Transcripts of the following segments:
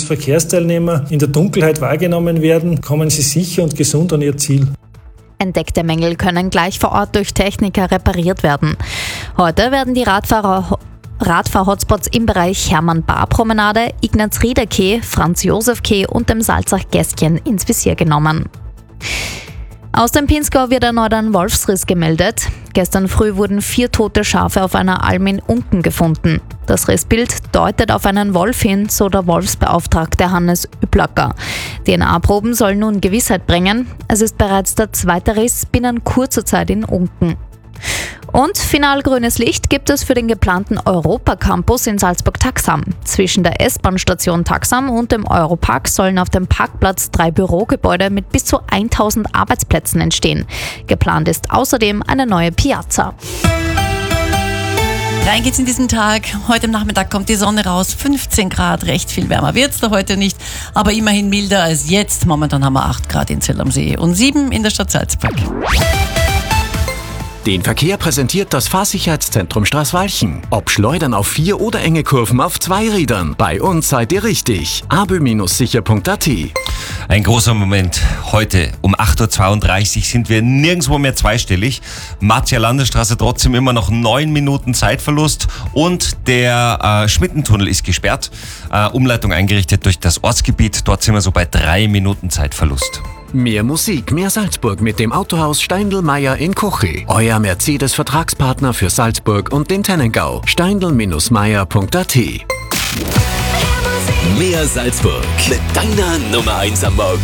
Verkehrsteilnehmer in der Dunkelheit wahrgenommen werden, kommen sie sicher und gesund an ihr Ziel. Entdeckte Mängel können gleich vor Ort durch Techniker repariert werden. Heute werden die Radfahr-Hotspots im Bereich Hermann-Bahr-Promenade, Ignaz-Rieder-Quai, Franz-Josef-Quai und dem Salzach-Gässchen ins Visier genommen. Aus dem Pinzgau wird erneut ein Wolfsriss gemeldet. Gestern früh wurden 4 tote Schafe auf einer Alm in Unken gefunden. Das Rissbild deutet auf einen Wolf hin, so der Wolfsbeauftragte Hannes Üplacker. DNA-Proben sollen nun Gewissheit bringen. Es ist bereits der 2. Riss binnen kurzer Zeit in Unken. Und final grünes Licht gibt es für den geplanten Europa-Campus in Salzburg-Taxam. Zwischen der S-Bahn-Station Taxam und dem Europark sollen auf dem Parkplatz 3 Bürogebäude mit bis zu 1000 Arbeitsplätzen entstehen. Geplant ist außerdem eine neue Piazza. Rein geht's in diesen Tag. Heute am Nachmittag kommt die Sonne raus. 15 Grad, recht viel wärmer wird's da heute nicht, aber immerhin milder als jetzt. Momentan haben wir 8 Grad in Zell am See und 7 in der Stadt Salzburg. Den Verkehr präsentiert das Fahrsicherheitszentrum Straßwalchen. Ob Schleudern auf 4 oder enge Kurven auf 2 Rädern. Bei uns seid ihr richtig. abö-sicher.at. Ein großer Moment. Heute um 8.32 Uhr sind wir nirgendwo mehr zweistellig. Martia-Landesstraße trotzdem immer noch 9 Minuten Zeitverlust und der Schmittentunnel ist gesperrt. Umleitung eingerichtet durch das Ortsgebiet. Dort sind wir so bei 3 Minuten Zeitverlust. Mehr Musik, mehr Salzburg mit dem Autohaus Steindl-Meyer in Kochi. Euer Mercedes-Vertragspartner für Salzburg und den Tennengau. steindl-meyer.at. Mehr Salzburg mit deiner Nummer 1 am Morgen.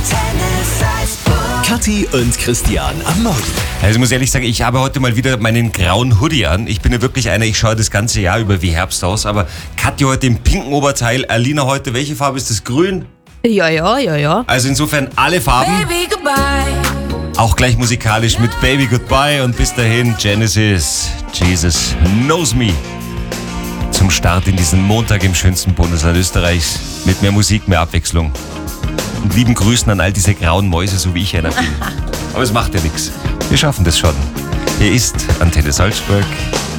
Kathi und Christian am Morgen. Also ich muss ehrlich sagen, ich habe heute mal wieder meinen grauen Hoodie an. Ich bin ja wirklich einer, ich schaue das ganze Jahr über wie Herbst aus. Aber Kathi heute im pinken Oberteil, Alina heute, welche Farbe ist das? Grün? Ja. Also insofern alle Farben. Baby, goodbye. Auch gleich musikalisch mit Baby Goodbye und bis dahin Genesis, Jesus Knows Me. Zum Start in diesen Montag im schönsten Bundesland Österreichs mit mehr Musik, mehr Abwechslung. Und lieben Grüßen an all diese grauen Mäuse, so wie ich einer bin. Aber es macht ja nichts. Wir schaffen das schon. Hier ist Antenne Salzburg.